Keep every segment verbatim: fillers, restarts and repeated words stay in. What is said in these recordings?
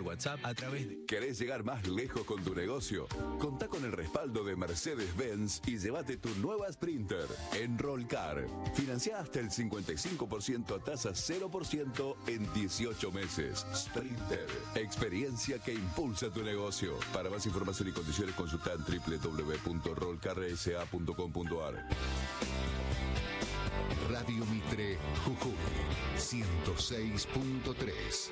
por WhatsApp a través de... ¿Querés llegar más lejos con tu negocio? Contá con el respaldo de Mercedes-Benz y llévate tu nueva Sprinter en Rollcar. Financiá hasta el cincuenta y cinco por ciento a tasa cero por ciento en dieciocho meses. Sprinter, experiencia que impulsa tu negocio. Para más información y condiciones consulta en doble u doble u doble u punto rollcar s a punto com punto a r. Radio Mitre Jujuy ciento seis punto tres.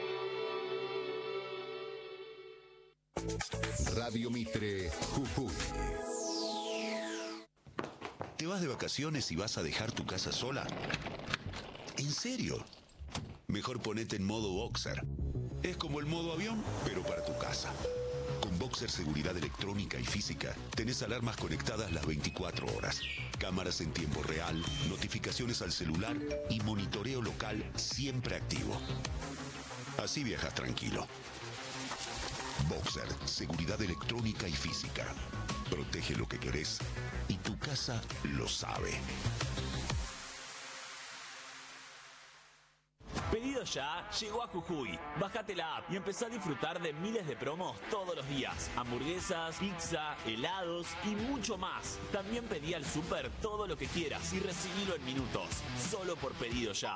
Radio Mitre Jujuy. ¿Te vas de vacaciones y vas a dejar tu casa sola? ¿En serio? Mejor ponete en modo Boxer. Es como el modo avión, pero para tu casa. Con Boxer Seguridad Electrónica y Física, tenés alarmas conectadas las veinticuatro horas, cámaras en tiempo real, notificaciones al celular y monitoreo local siempre activo. Así viajas tranquilo. Boxer Seguridad Electrónica y Física. Protege lo que querés y tu casa lo sabe. Pedido Ya llegó a Jujuy. Bájate la app y empezá a disfrutar de miles de promos todos los días. Hamburguesas, pizza, helados y mucho más. También pedí al súper todo lo que quieras y recibilo en minutos. Solo por Pedido Ya.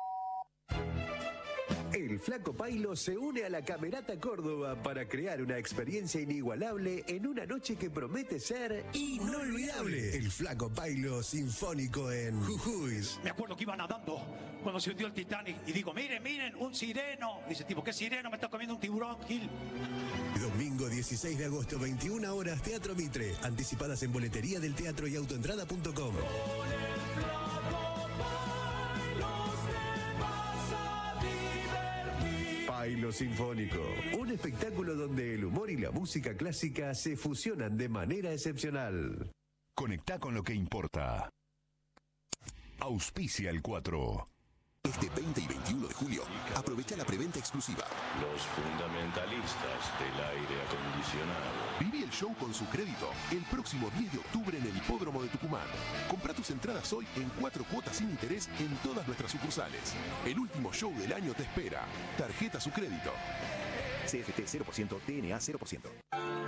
El Flaco Pailo se une a la Camerata Córdoba para crear una experiencia inigualable en una noche que promete ser inolvidable. El Flaco Pailo Sinfónico en Jujuy. Me acuerdo que iba nadando cuando se hundió el Titanic y digo, miren, miren, un sireno. Dice tipo, ¿qué sireno? Me está comiendo un tiburón, Gil. Domingo dieciséis de agosto, veintiuna horas, Teatro Mitre. Anticipadas en boletería del teatro y autoentrada punto com. Pailo Sinfónico, un espectáculo donde el humor y la música clásica se fusionan de manera excepcional. Conectá con lo que importa. Auspicia el cuatro. Este veinte y veintiuno de julio, aprovecha la preventa exclusiva. Los fundamentalistas del aire acondicionado. Viví el show con su crédito el próximo diez de octubre en el Hipódromo de Tucumán. Compra tus entradas hoy en cuatro cuotas sin interés en todas nuestras sucursales. El último show del año te espera. Tarjeta su crédito. C F T cero por ciento, T N A cero por ciento.